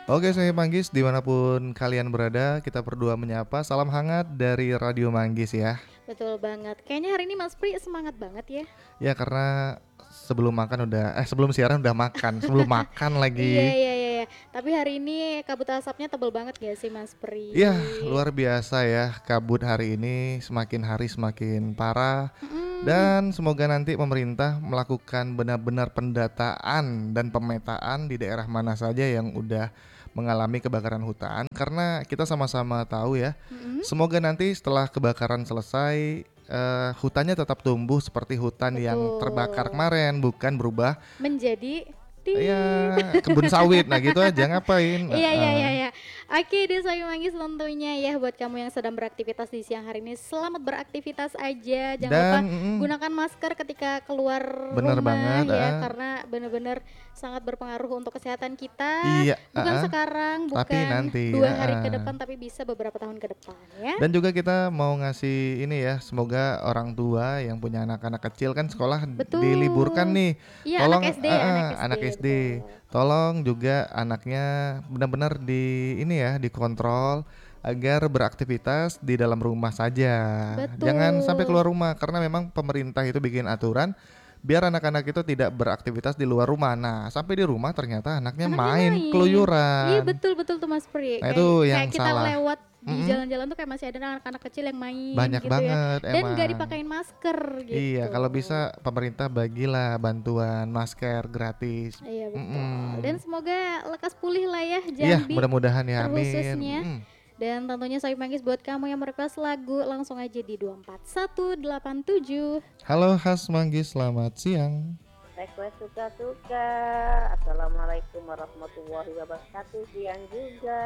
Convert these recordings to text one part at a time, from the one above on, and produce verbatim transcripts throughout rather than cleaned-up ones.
Oke, saya Manggis dimanapun kalian berada, kita berdua menyapa. Salam hangat dari Radio Manggis ya. Betul banget. Kayaknya hari ini Mas Pri semangat banget ya. Ya karena sebelum makan udah, eh sebelum siaran udah makan, sebelum makan Iya lagi. iya iya. iya. Tapi hari ini kabut asapnya tebel banget gak sih Mas Pri? Ya luar biasa ya, kabut hari ini semakin hari semakin parah. Mm-mm. Dan semoga nanti pemerintah melakukan benar-benar pendataan dan pemetaan di daerah mana saja yang udah mengalami kebakaran hutan. Karena kita sama-sama tahu ya, Mm-mm. semoga nanti setelah kebakaran selesai, eh, hutannya tetap tumbuh seperti hutan yang terbakar Betul. kemarin, bukan berubah Menjadi ya tit. kebun sawit. Nah gitu aja ngapain? Iya iya Heeh. iya iya. Oke, Desa Manggis tentunya ya buat kamu yang sedang beraktivitas di siang hari ini, selamat beraktivitas aja. Jangan lupa Dan mm, gunakan masker ketika keluar bener rumah banget. ya eh. karena benar-benar sangat berpengaruh untuk kesehatan kita. Iya, Bukan heeh. sekarang, Tapi bukan nanti, dua hari ke heeh. depan, tapi bisa beberapa tahun ke depan ya. Dan juga kita mau ngasih ini ya, semoga orang tua yang punya anak-anak kecil kan sekolah diliburkan Betul. nih. Iya, anak Tolong S D, eh, eh, anak S D, anak S D, betul. tolong juga anaknya benar-benar di ini ya, dikontrol agar beraktivitas di dalam rumah saja. Jangan sampai Betul. keluar rumah karena memang pemerintah itu bikin aturan biar anak-anak itu tidak beraktivitas di luar rumah. Nah, sampai di rumah ternyata anaknya Anaknya main main. Iya keluyuran. betul betul tuh Mas Pri. Nah, itu Kayak yang kayak kita salah. lewat di Mm-mm. jalan-jalan tuh kayak masih ada anak-anak kecil yang main Banyak gitu ya. banget Dan nggak emang. dipakein masker Iya, gitu. kalau bisa pemerintah bagilah bantuan masker gratis. Iya betul. Dan Mm-mm. semoga lekas pulih lah ya Iya, Jambi mudah-mudahan ya, amin. terkhususnya. Mm-mm. Dan tentunya Soy Manggis buat kamu yang merequest lagu langsung aja di dua empat satu delapan tujuh. Halo Khas Manggis, selamat siang. Request suka-suka. Assalamualaikum warahmatullahi wabarakatuh. Siang juga.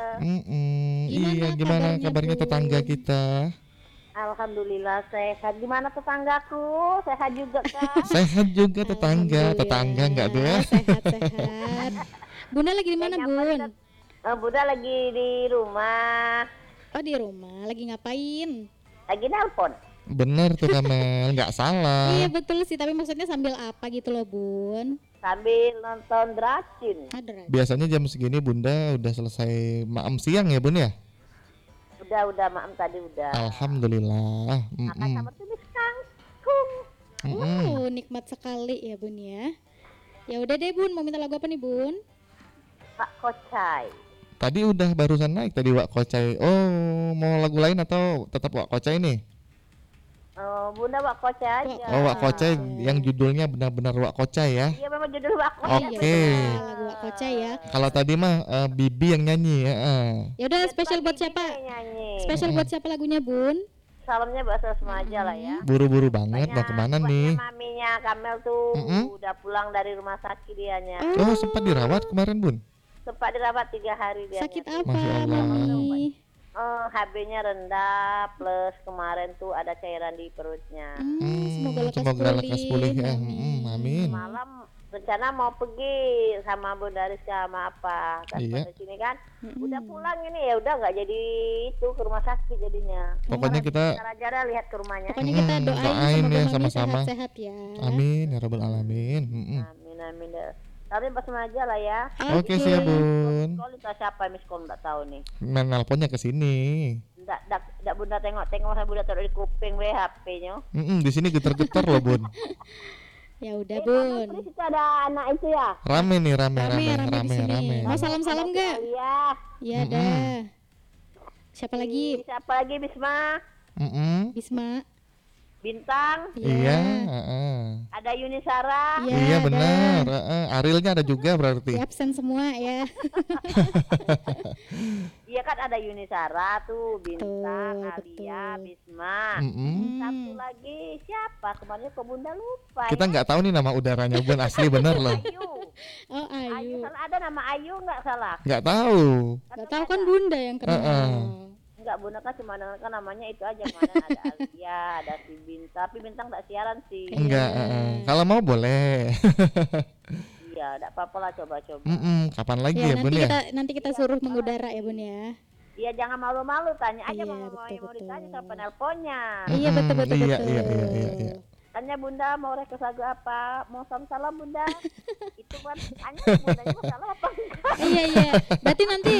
Mm-mm. Gimana Iya, gimana kabarnya, kabarnya tetangga Bun? kita? Alhamdulillah sehat. Gimana tetanggaku? Sehat juga kan? Sehat juga tetangga, tetangga nggak tuh ya? Alhamdulillah sehat-sehat. Bunda lagi di mana Kayaknya Bun? macet. Eh, Bunda lagi di rumah. Oh di rumah, lagi ngapain? Lagi nelpon. Bener tuh Kamel, nggak salah. Iya betul sih, tapi maksudnya sambil apa gitu loh Bun? Sambil nonton Dracin. Ada Raja. Biasanya jam segini Bunda udah selesai maem siang ya Bun ya? Udah, udah maem tadi udah. Alhamdulillah. Makan Mm-mm. sama tumis kangkung. Mm-mm. Wow, nikmat sekali ya Bun ya. Ya udah deh Bun, mau minta lagu apa nih Bun? Pak Kocai. Tadi udah barusan naik tadi Wak Kocai. Oh, mau lagu lain atau tetap Wak Kocai nih? Oh, Bunda Pak Kocai aja. Oh, Wak Kocai yang judulnya benar-benar Wak Kocai ya. Iya memang judul Pak Oh Kocai. iya Oke. betul, lagu Wak Kocai ya. Kalau tadi mah eh, Bibi yang nyanyi ya. eh. Ya udah Biar spesial Pak buat Bibi siapa? yang nyanyi. Spesial buat siapa lagunya Bun? Salamnya bahasa Semaja lah ya. Buru-buru banget mau Banyak kemana buatnya nih? maminya Kamel tuh Mm-mm. udah pulang dari rumah sakit dianya. Oh, sempat dirawat kemarin Bun. Sempat dirawat tiga hari dia. Sakit apa Masya Allah. Mami? Oh, H B-nya rendah plus kemarin tuh ada cairan di perutnya. Hmm, Hmm, semoga lekas semoga pulih. lekas pulih ya. Mami. Mm, amin. Malam rencana mau pergi sama Bunda Rizka sama apa kan Iya. pada sini kan. Mm-mm. Udah pulang ini ya udah nggak jadi itu ke rumah sakit jadinya. Pokoknya kita Ntar aja dah lihat ke rumahnya. Pokoknya kita Mm, doain, doain semoga ya Mami sama-sama. sehat-sehat ya. amin ya rabbal alamin. Mm-mm. Amin amin dah. Tapi pas aja lah ya. Oke siap Bun. Call itu siapa Miss Call nggak tahu nih. Menelponnya ke sini. Nggak nggak nggak Bunda tengok-tengok saya Bunda taruh di kuping W H P-nya. Mm-mm, di sini getar-getar loh Bun. Ya udah Eh, Bun. Mama, Pris itu ada anak itu ya? Rame nih rame Rame, rame rame di rame sini. rame. Mau salam-salam Ada nggak? Alia. Iya Mm-mm. dah. Siapa lagi? Siapa lagi Bisma? Mm-mm. Bisma. Bintang? Iya. heeh. Ada Yunisara? Iya, Iya ada. benar. heeh. Arilnya ada juga Di berarti. absen semua ya. Iya kan ada Yunisara tuh, Bintang, Betul, Alia, betul. Bisma. Mm-mm. Satu lagi siapa? Kemarin kok Bunda lupa Kita ya? nggak tahu nih nama udaranya Bun, asli bener loh. Ayu. Oh Ayu Ayu. salah ada nama Ayu nggak salah? Nggak tahu. Gak tahu kan Bunda yang kenal. Heeh. Enggak, Bunda kan cuma dengar kan namanya itu aja. Kemarin ada Alia, ada si Bintang, tapi Bintang nggak siaran sih. Enggak. heeh. Kalau mau boleh. Iya, enggak apa-apa lah coba-coba. Mm-mm, Kapan lagi Ya, ya Bun nanti ya? kita nanti kita suruh mengudara ya Bun ya. Iya, jangan malu-malu, tanya aja Iya, mau mau, betul, mau betul. ditanya sama penelponnya. Iya betul Mm-mm, betul iya, betul. iya, iya, iya, iya. Tanya bunda mau request lagu apa? Mau salam-salam bunda. Itu kan tanya bundanya mau salah apa enggak? Iya iya. Berarti nanti